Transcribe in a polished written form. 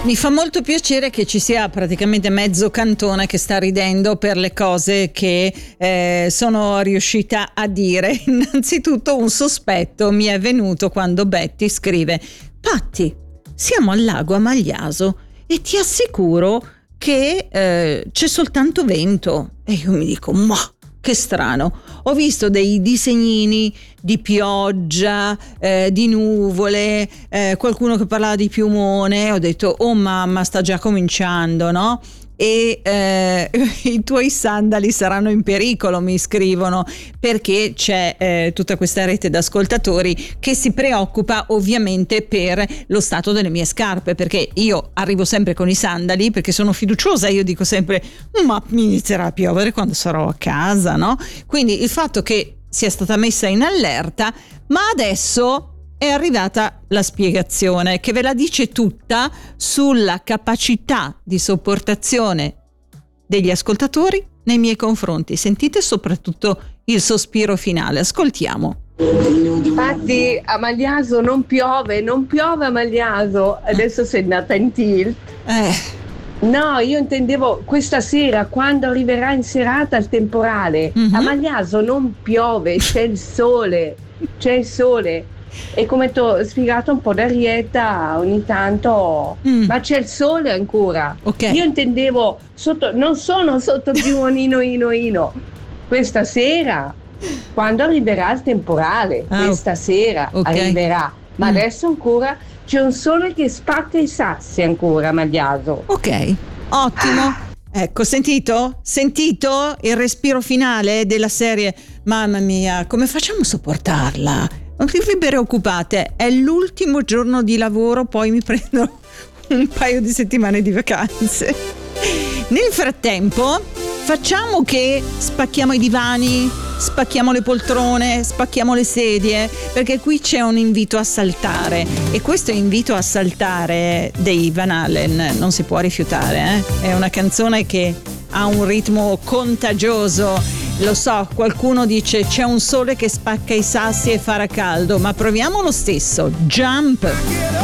Mi fa molto piacere che ci sia praticamente mezzo cantone che sta ridendo per le cose che sono riuscita a dire. Innanzitutto un sospetto mi è venuto quando Betty scrive: Patti, siamo al lago a Magliaso e ti assicuro che c'è soltanto vento. E io mi dico, ma che strano, ho visto dei disegnini di pioggia, di nuvole, qualcuno che parlava di piumone, ho detto, oh mamma, sta già cominciando, no? E i tuoi sandali saranno in pericolo, mi scrivono, perché c'è tutta questa rete d'ascoltatori che si preoccupa ovviamente per lo stato delle mie scarpe, perché io arrivo sempre con i sandali perché sono fiduciosa, io dico sempre ma mi inizierà a piovere quando sarò a casa, no? Quindi il fatto che sia stata messa in allerta, ma adesso è arrivata la spiegazione che ve la dice tutta sulla capacità di sopportazione degli ascoltatori nei miei confronti. Sentite soprattutto il sospiro finale, ascoltiamo. Infatti a Magliaso non piove a Magliaso, adesso sei andata in tilt. No, io intendevo questa sera, quando arriverà in serata il temporale. A Magliaso non piove, c'è il sole. E come ti ho spiegato un po' d'arietta ogni tanto, ma c'è il sole ancora. Okay. Io intendevo non sono sotto più Ino. Questa sera, quando arriverà il temporale, questa sera arriverà, ma adesso ancora c'è un sole che spacca i sassi ancora a Magliaso. Ok, ottimo. Ecco, sentito il respiro finale della serie? Mamma mia, come facciamo a sopportarla? Non vi preoccupate, è l'ultimo giorno di lavoro, poi mi prendo un paio di settimane di vacanze. Nel frattempo facciamo che spacchiamo i divani, spacchiamo le poltrone, spacchiamo le sedie, perché qui c'è un invito a saltare, e questo invito a saltare dei Van Halen non si può rifiutare, È una canzone che ha un ritmo contagioso. Lo so, qualcuno dice c'è un sole che spacca i sassi e farà caldo, ma proviamo lo stesso. Jump!